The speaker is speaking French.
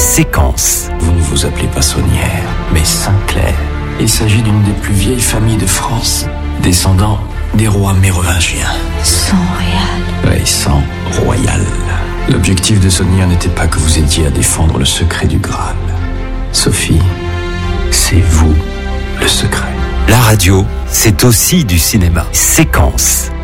Séquence. Vous ne vous appelez pas Saunière, mais Sinclair. Il s'agit d'une des plus vieilles familles de France, descendant des rois mérovingiens. Sang royal. Oui, sang royal. L'objectif de Saunière n'était pas que vous aidiez à défendre le secret du Graal. Sophie, c'est vous le secret. La radio, c'est aussi du cinéma. Séquence.